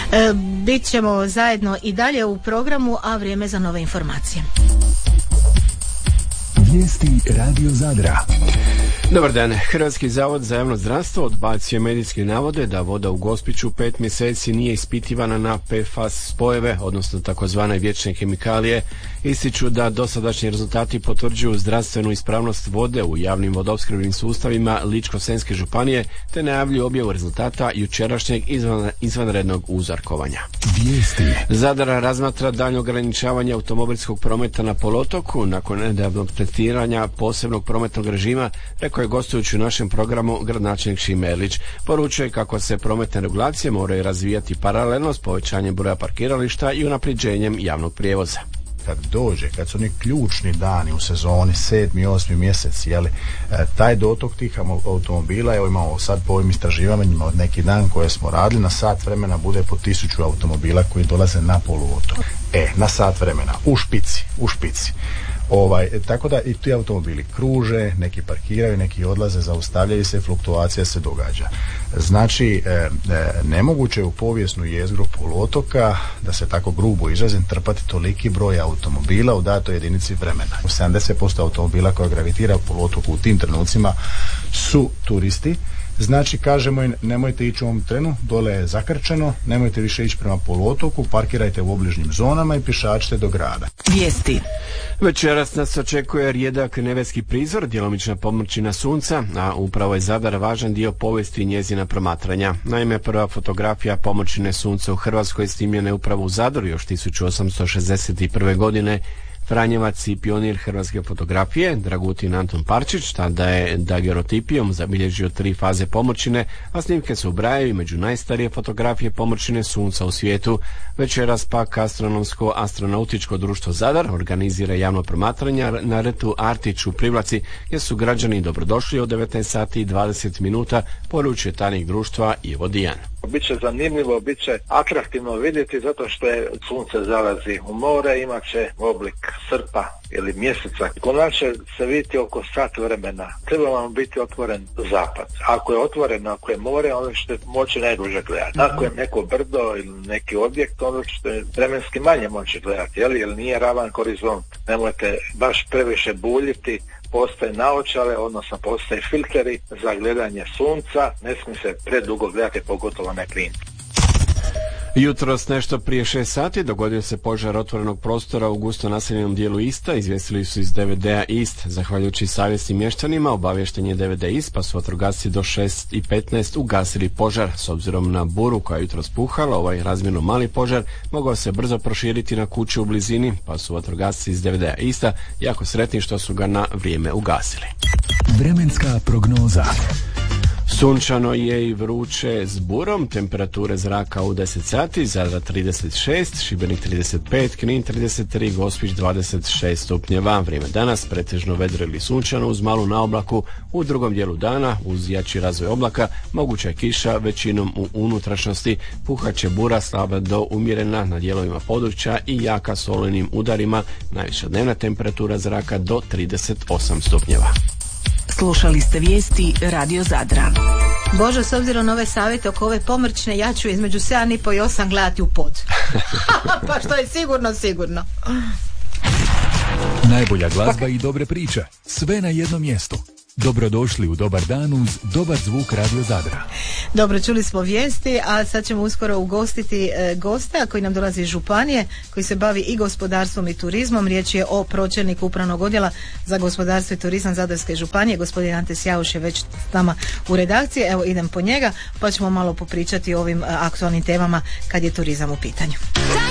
Bit ćemo zajedno i dalje u programu, a vrijeme za nove informacije. Vijesti Radio Zadra. Dobar dan. Hrvatski zavod za javno zdravstvo odbacio medijske navode da voda u Gospiću 5 mjeseci nije ispitivana na PFAS spojeve, odnosno takozvane vječne kemikalije. Ističu da dosadašnji rezultati potvrđuju zdravstvenu ispravnost vode u javnim vodoopskrbnim sustavima Ličko-senjske županije, te najavljuju objavu rezultata jučerašnjeg izvanrednog uzorkovanja. Vijesti. Zadar razmatra daljnje ograničavanje automobilskog prometa na poluotoku nakon nedavnog testiranja posebnog prometnog režima, rekao je gostujući u našem programu gradonačelnik Šime Erlić. Poručuje kako se prometne regulacije moraju razvijati paralelno s povećanjem broja parkirališta i unapređenjem javnog prijevoza. Kad su oni ključni dani u sezoni, 7. i 8. mjesec, taj dotok tih automobila, evo imamo sad po ovim istraživanjima od neki dan koje smo radili, na sat vremena bude po 1000 automobila koji dolaze na poluotok. Na sat vremena, u špici. Tako da i ti automobili kruže, neki parkiraju, neki odlaze, zaustavljaju se, fluktuacija se događa. Znači, nemoguće je u povijesnu jezgru poluotoka, da se tako grubo izrazim, trpati toliki broj automobila u datoj jedinici vremena. 70% automobila koja gravitira u poluotoku u tim trenucima su turisti. Znači, kažemo im, nemojte ići u ovom trenu, dole je zakrčeno, nemojte više ići prema poluotoku, parkirajte u obližnjim zonama i pješačite do grada. Vijesti. Večeras nas očekuje rijedak nebeski prizor, djelomična pomrčina sunca, a upravo je Zadar važan dio povijesti njezina promatranja. Naime, prva fotografija pomrčine sunca u Hrvatskoj snimljena je upravo u Zadru još 1861. godine. Franjevac i pionir hrvatske fotografije, Dragutin Anton Parčić, tada je dagerotipijom zabilježio 3 faze pomrčine, a snimke se ubrajaju među najstarije fotografije pomrčine sunca u svijetu. Večeras pak astronomsko-astronautičko društvo Zadar organizira javno promatranje na rtu Artić u Privlaci, gdje su građani dobrodošli od 19 sati i 20 minuta, poručuje tajnik društva Ivo Dijan. Biće zanimljivo, biće atraktivno vidjeti zato što je sunce zalazi u more, imat će oblik srpa ili mjeseca. Kod će se vidjeti oko sat vremena. Treba vam biti otvoren zapad. Ako je otvoren, ako je more, onda ćete moći najduže gledati. Ako je neko brdo ili neki objekt, onda ćete vremenski manje moći gledati, jer nije ravan horizont. Nemojte baš previše buljiti. Postoje naočale, odnosno postoje filteri za gledanje sunca, ne smije se predugo gledati, pogotovo na klinci. Jutros nešto prije 6 sati dogodio se požar otvorenog prostora u gusto naseljenom dijelu Ista, izvijestili su iz DVD-a Ist. Zahvaljujući savjesnim mještanima obavješten je DVD Ist, pa su vatrogasci do 6:15 ugasili požar. S obzirom na buru koja je jutros puhala, ovaj razmjerno mali požar mogao se brzo proširiti na kuću u blizini, pa su vatrogasci iz DVD-a Ista jako sretni što su ga na vrijeme ugasili. Vremenska prognoza. Sunčano je i vruće s burom, temperature zraka u 10 sati, Zadar 36, Šibenik 35, Knin 33, Gospić 26 stupnjeva. Vrijeme danas pretežno vedro ili sunčano uz malu naoblaku, u drugom dijelu dana uz jači razvoj oblaka moguća je kiša većinom u unutrašnjosti, puhaće bura slaba do umjerena na dijelovima područja i jaka s olujnim udarima, najviša dnevna temperatura zraka do 38 stupnjeva. Slušali ste vijesti Radio Zadra. Bože, s obzirom na ove savjete oko ove pomrčne, ja ću između 7,5 i 8 gledati u pod. Pa što je sigurno. Najbolja glazba i dobre priče. Sve na jednom mjestu. Dobrodošli u Dobar dan uz dobar zvuk Radio Zadra. Dobro, čuli smo vijesti, a sad ćemo uskoro ugostiti gosta koji nam dolazi iz županije, koji se bavi i gospodarstvom i turizmom. Riječ je o pročelniku Upravnog odjela za gospodarstvo i turizam Zadarske županije. Gospodin Ante Sjauš je već s nama u redakciji. Evo, idem po njega, pa ćemo malo popričati o ovim aktualnim temama kad je turizam u pitanju.